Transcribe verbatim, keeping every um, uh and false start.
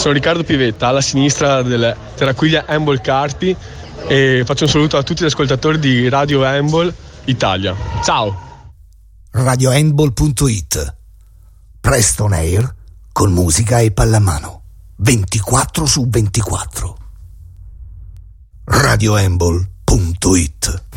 sono Riccardo Pivetta, alla sinistra del Terraquiglia Handball Carpi, e faccio un saluto a tutti gli ascoltatori di Radio Handball Italia. Ciao! radio handball punto it. Presto on air con musica e pallamano ventiquattro su ventiquattro. radio handball punto it.